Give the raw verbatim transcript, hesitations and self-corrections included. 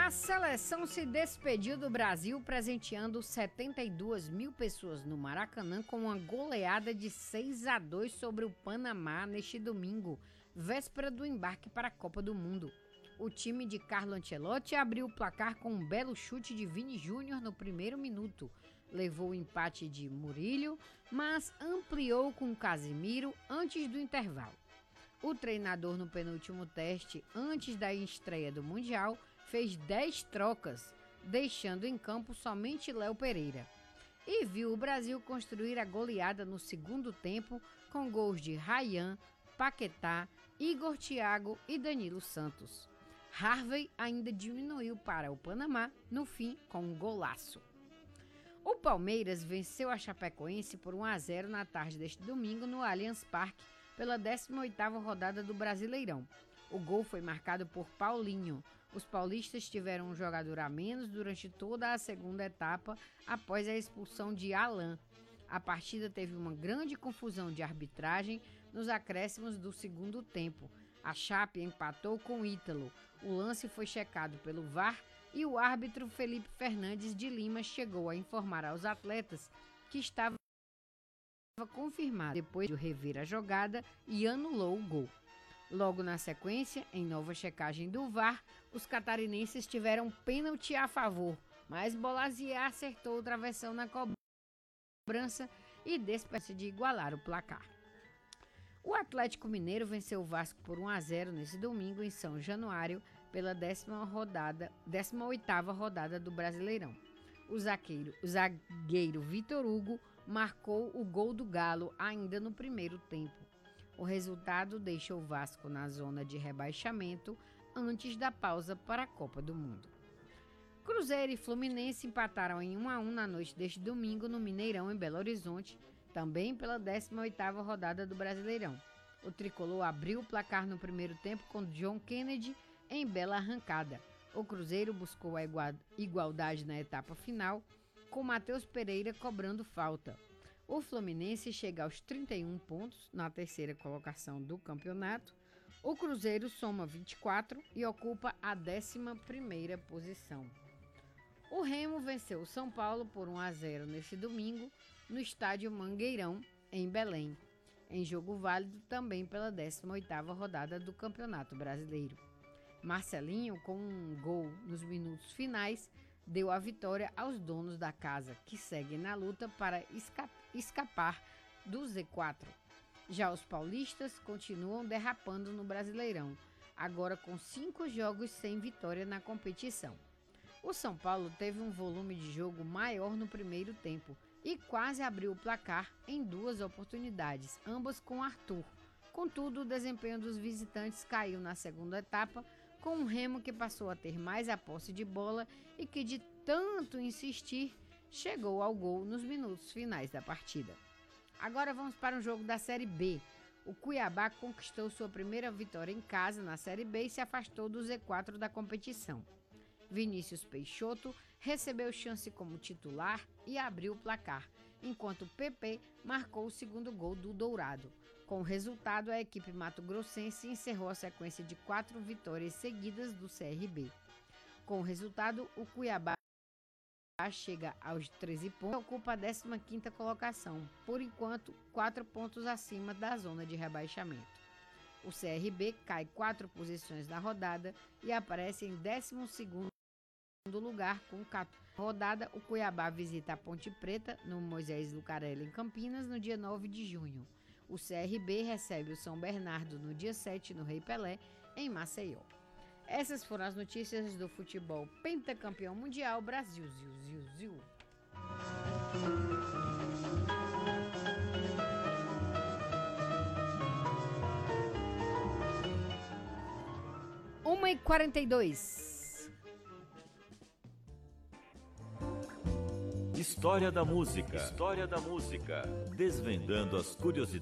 A seleção se despediu do Brasil presenteando setenta e duas mil pessoas no Maracanã com uma goleada de seis a dois sobre o Panamá neste domingo, véspera do embarque para a Copa do Mundo. O time de Carlo Ancelotti abriu o placar com um belo chute de Vini Júnior no primeiro minuto. Levou o empate de Murillo, mas ampliou com Casemiro antes do intervalo. O treinador no penúltimo teste, antes da estreia do Mundial, fez dez trocas, deixando em campo somente Léo Pereira. E viu o Brasil construir a goleada no segundo tempo com gols de Ryan, Paquetá, Igor Thiago e Danilo Santos. Harvey ainda diminuiu para o Panamá, no fim, com um golaço. O Palmeiras venceu a Chapecoense por um a zero na tarde deste domingo no Allianz Parque, pela décima oitava rodada do Brasileirão. O gol foi marcado por Paulinho. Os paulistas tiveram um jogador a menos durante toda a segunda etapa após a expulsão de Alan. A partida teve uma grande confusão de arbitragem nos acréscimos do segundo tempo. A Chape empatou com o Ítalo. O lance foi checado pelo V A R e o árbitro Felipe Fernandes de Lima chegou a informar aos atletas que estava confirmado depois de rever a jogada e anulou o gol. Logo na sequência, em nova checagem do V A R, os catarinenses tiveram pênalti a favor, mas Bolazier acertou o travessão na cobrança e despediu de igualar o placar. O Atlético Mineiro venceu o Vasco por um a zero nesse domingo em São Januário pela décima rodada, décima oitava rodada do Brasileirão. O zagueiro, o zagueiro Vitor Hugo marcou o gol do Galo ainda no primeiro tempo. O resultado deixa o Vasco na zona de rebaixamento antes da pausa para a Copa do Mundo. Cruzeiro e Fluminense empataram em um a um na noite deste domingo no Mineirão, em Belo Horizonte, também pela décima oitava rodada do Brasileirão. O tricolor abriu o placar no primeiro tempo com John Kennedy em bela arrancada. O Cruzeiro buscou a igualdade na etapa final, com Matheus Pereira cobrando falta. O Fluminense chega aos trinta e um pontos na terceira colocação do campeonato. O Cruzeiro soma vinte e quatro e ocupa a décima primeira posição. O Remo venceu o São Paulo por um a zero neste domingo no estádio Mangueirão, em Belém, em jogo válido também pela décima oitava rodada do Campeonato Brasileiro. Marcelinho, com um gol nos minutos finais, deu a vitória aos donos da casa, que seguem na luta para esca- escapar do Z quatro. Já os paulistas continuam derrapando no Brasileirão, agora com cinco jogos sem vitória na competição. O São Paulo teve um volume de jogo maior no primeiro tempo e quase abriu o placar em duas oportunidades, ambas com Arthur. Contudo, o desempenho dos visitantes caiu na segunda etapa, com um Remo que passou a ter mais a posse de bola e que, de tanto insistir, chegou ao gol nos minutos finais da partida. Agora vamos para um jogo da Série B. O Cuiabá conquistou sua primeira vitória em casa na Série B e se afastou do Z quatro da competição. Vinícius Peixoto recebeu chance como titular e abriu o placar, enquanto P P marcou o segundo gol do Dourado. Com o resultado, a equipe mato-grossense encerrou a sequência de quatro vitórias seguidas do C R B. Com o resultado, o Cuiabá chega aos treze pontos e ocupa a décima quinta colocação, por enquanto quatro pontos acima da zona de rebaixamento. O C R B cai quatro posições na rodada e aparece em décimo segundo lugar com quatorze rodada. O Cuiabá visita a Ponte Preta no Moisés Lucarelli em Campinas no dia nove de junho. O C R B recebe o São Bernardo no dia sete no Rei Pelé em Maceió. Essas foram as notícias do futebol pentacampeão mundial Brasil. Ziu, ziu, ziu. uma e quarenta e dois. História da música. História da música. Desvendando as curiosidades